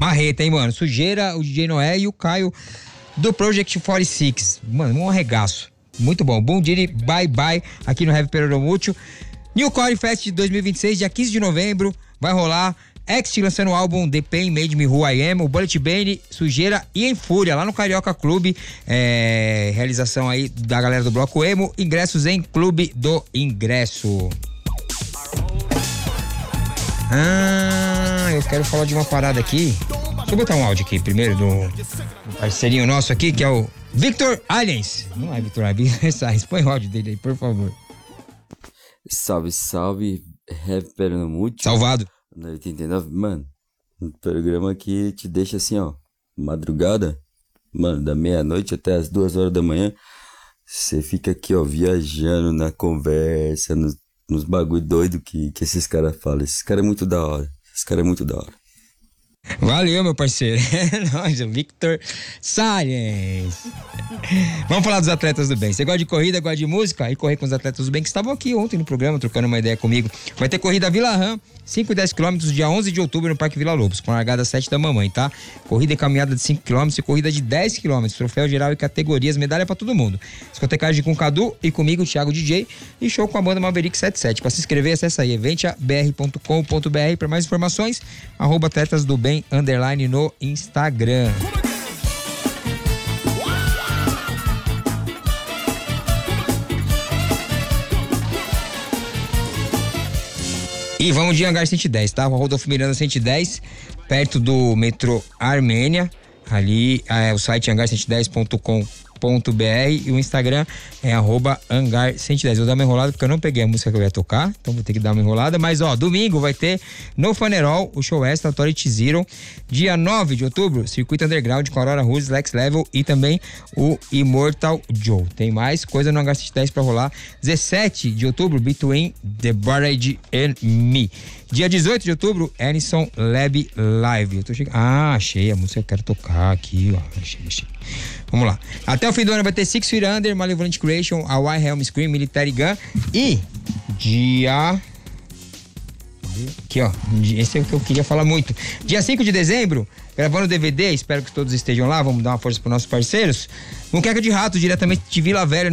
Marreta, hein, mano? Sujeira, o DJ Noé e o Caio do Project 46. Mano, um arregaço. Muito bom. Bom dia, bye bye, aqui no Heavy Peronomútil. New Core Fest 2026, dia 15 de novembro, vai rolar. X lançando o álbum The Pain Made Me Who I Am, o Bullet Bane, Sujeira e Em Fúria, lá no Carioca Clube, realização aí da galera do Bloco Emo, ingressos em Clube do Ingresso. Eu quero falar de uma parada aqui, deixa eu botar um áudio aqui primeiro do parceirinho nosso aqui, que é o Victor Aliens, não é Victor Aliens, põe o áudio dele aí, por favor. Salve, salve, Heavy Peronomútil. Salvado. 89, mano, um programa que te deixa assim, ó, madrugada, mano, da meia-noite até as 2 horas da manhã, você fica aqui, ó, viajando na conversa, nos bagulho doido que esses caras falam. Esses caras é muito da hora, Valeu, meu parceiro. É nóis, o Victor Salles. Vamos falar dos atletas do bem. Você gosta de corrida, gosta de música? E correr com os atletas do bem que estavam aqui ontem no programa, trocando uma ideia comigo. Vai ter corrida Vila Rã, 5 e 10 km, dia 11 de outubro no Parque Vila Lobos, com largada às 7 da mamãe, tá? Corrida e caminhada de 5 km e corrida de 10 km, troféu geral e categorias, medalha pra todo mundo. Discotecagem com o Cadu e comigo, o Thiago DJ, e show com a banda Maverick 77. Pra se inscrever, acessa aí, eventabr.com.br. Pra mais informações, @atletas do bem _ no Instagram. E vamos de Hangar 110, tá? Rodolfo Miranda 110, perto do metrô Armênia. Ali o site hangar110.com.br e o Instagram é @hangar110. Vou dar uma enrolada porque eu não peguei a música que eu ia tocar, então vou ter que dar uma enrolada. Mas domingo vai ter no Fanerol o show extra Authority Zero. Dia 9 de outubro, Circuito Underground com Aurora Rules, Lex Level e também o Immortal Joe. Tem mais coisa no Hangar 110 pra rolar. 17 de outubro, Between the Barrage and Me. Dia 18 de outubro, Anison Lab Live. Eu tô chegando. Achei a música que eu quero tocar aqui, ó. Achei. Vamos lá. Até o fim do ano vai ter Six Feet Under, Malevolent Creation, Hawaii Helm Scream, Military Gun e dia... Aqui, ó. Esse é o que eu queria falar muito. Dia 5 de dezembro, gravando DVD, espero que todos estejam lá, vamos dar uma força para nossos parceiros. Muqueca de Rato, diretamente de Vila Velha,